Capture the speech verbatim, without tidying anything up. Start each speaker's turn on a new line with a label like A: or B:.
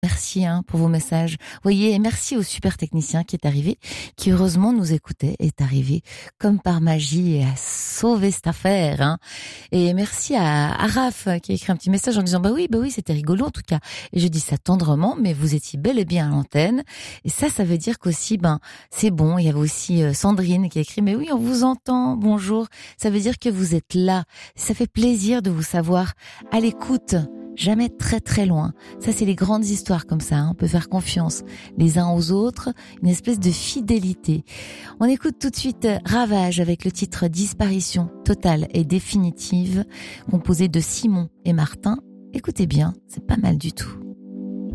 A: Merci hein, pour vos messages. Vous voyez, et merci au super technicien qui est arrivé, qui heureusement nous écoutait, est arrivé comme par magie et a sauvé cette affaire. Hein. Et merci à, à Raph qui a écrit un petit message en disant bah oui, bah oui, c'était rigolo en tout cas. Et je dis ça tendrement, mais vous étiez bel et bien à l'antenne. Et ça, ça veut dire qu'aussi, ben c'est bon. Il y avait aussi euh, Sandrine qui a écrit mais oui, on vous entend. Bonjour. Ça veut dire que vous êtes là. Ça fait plaisir de vous savoir à l'écoute. Jamais très très loin. Ça, c'est les grandes histoires comme ça. Hein. On peut faire confiance les uns aux autres, une espèce de fidélité. On écoute tout de suite Ravage avec le titre Disparition totale et définitive, composé de Simon et Martin. Écoutez bien, c'est pas mal du tout.